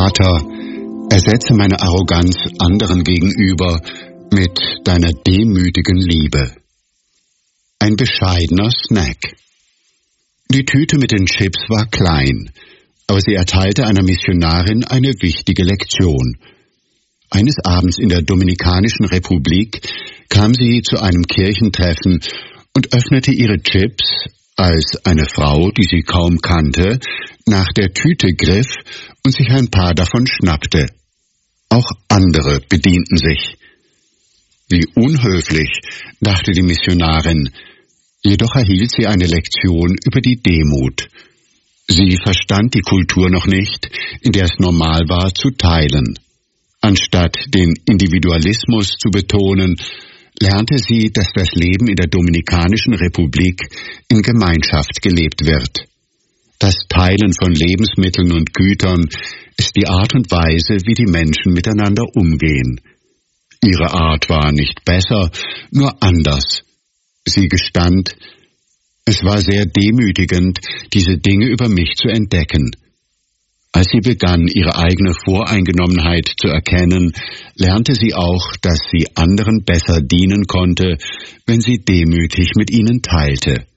Vater, ersetze meine Arroganz anderen gegenüber mit deiner demütigen Liebe. Ein bescheidener Snack. Die Tüte mit den Chips war klein, aber sie erteilte einer Missionarin eine wichtige Lektion. Eines Abends in der Dominikanischen Republik kam sie zu einem Kirchentreffen und öffnete ihre Chips, als eine Frau, die sie kaum kannte, nach der Tüte griff und sich ein paar davon schnappte. Auch andere bedienten sich. Wie unhöflich, dachte die Missionarin, jedoch erhielt sie eine Lektion über die Demut. Sie verstand die Kultur noch nicht, in der es normal war, zu teilen. Anstatt den Individualismus zu betonen, lernte sie, dass das Leben in der Dominikanischen Republik in Gemeinschaft gelebt wird. Das Teilen von Lebensmitteln und Gütern ist die Art und Weise, wie die Menschen miteinander umgehen. Ihre Art war nicht besser, nur anders. Sie gestand, es war sehr demütigend, diese Dinge über mich zu entdecken. Als sie begann, ihre eigene Voreingenommenheit zu erkennen, lernte sie auch, dass sie anderen besser dienen konnte, wenn sie demütig mit ihnen teilte.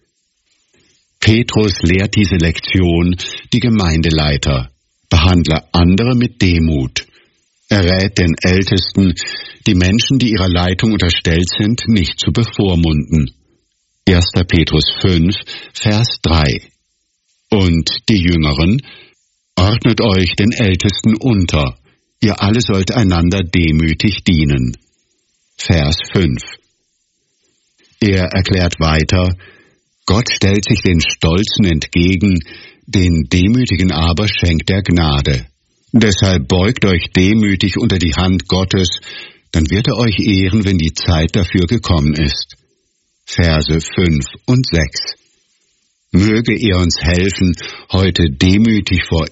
Petrus lehrt diese Lektion die Gemeindeleiter. Behandle andere mit Demut. Er rät den Ältesten, die Menschen, die ihrer Leitung unterstellt sind, nicht zu bevormunden. 1. Petrus 5, Vers 3. Und die Jüngeren: Ordnet euch den Ältesten unter, ihr alle sollt einander demütig dienen. Vers 5. Er erklärt weiter, Gott stellt sich den Stolzen entgegen, den Demütigen aber schenkt er Gnade. Deshalb beugt euch demütig unter die Hand Gottes, dann wird er euch ehren, wenn die Zeit dafür gekommen ist. Verse 5 und 6. Möge er uns helfen, heute demütig vor